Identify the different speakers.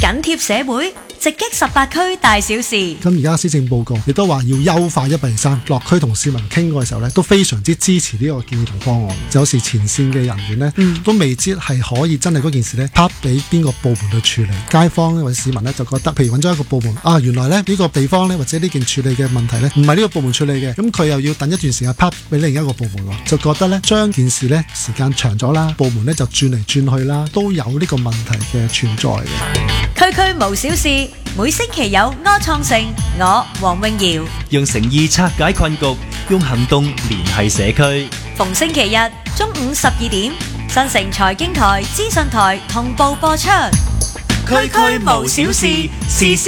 Speaker 1: 緊貼社會，直擊18區大小事。
Speaker 2: 咁而家施政報告亦都話要優化183，落區同市民傾過嘅時候呢，都非常之支持呢個建議同方案。有時前線嘅人員呢，都未知係可以真係嗰件事呢拍俾邊個部門去處理。街坊或者市民呢，就覺得，譬如揾咗一個部門啊，原來呢個地方呢，或者呢件處理嘅問題呢，唔係呢個部門處理嘅，咁佢又要等一段時間拍俾另一個部門喎，就覺得呢，將件事呢時間長咗啦，部門呢就轉嚟轉去啦，都有呢個問題嘅存在嘅。
Speaker 1: 區區無小事，每星期有柯創盛，我黃詠瑤，
Speaker 3: 用誠意拆解困局，用行動聯繫社區。
Speaker 1: 逢星期日中午12點，新城財經台、資訊台同步播出。區區無小事，事事